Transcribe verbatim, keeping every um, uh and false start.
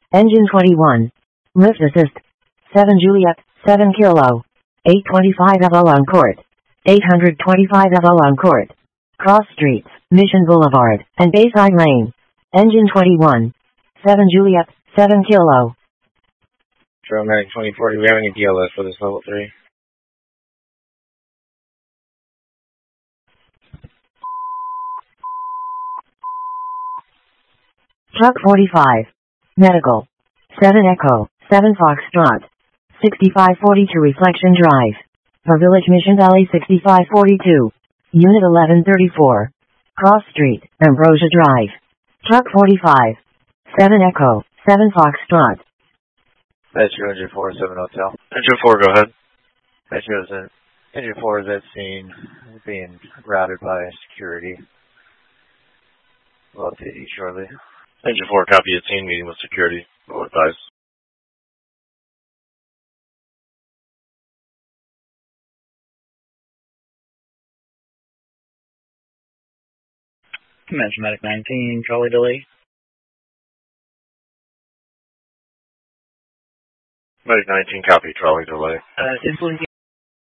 Engine twenty-one. Lift assist. seven Juliet, seven Kilo. eight twenty-five F L on court. eight twenty-five F L on court. Cross streets, Mission Boulevard, and Bayside Lane. Engine twenty-one. seven Juliet, seven Kilo. Trail Medic twenty-four, do we have any D L S for this level three? Truck forty-five. Medical. seven Echo, seven Foxtrot. sixty-five forty-two Reflection Drive. For Village Mission Valley sixty-five forty-two. Unit eleven thirty-four. Cross Street, Ambrosia Drive. Truck forty-five. seven Echo, seven Foxtrot. That's your Engine four, seven Hotel. Engine four, go ahead. That shows that Engine four is at scene, being routed by security. We'll update you shortly. Engine four, copy at scene, meeting with security. We'll advise. Mention Medic nineteen, Charlie delay. Medic nineteen, copy, trolley delay. Uh,